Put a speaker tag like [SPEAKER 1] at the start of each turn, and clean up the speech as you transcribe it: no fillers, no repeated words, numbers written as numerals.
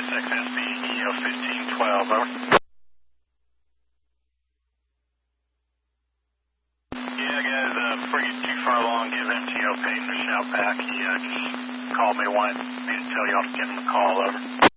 [SPEAKER 1] SB EO 1512, over. Yeah, guys, before you get too far along, give MTO Payton a shout back. He just called me, wanted me to tell y'all to give him a call, over.